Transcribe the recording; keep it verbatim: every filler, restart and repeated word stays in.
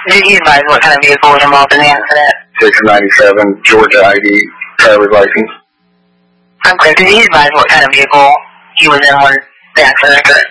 Did he advise what kind of vehicle was involved in the accident? six ninety-seven Georgia I D driver's license. I'm clear. Did he advise what kind of vehicle he was in when the accident occurred?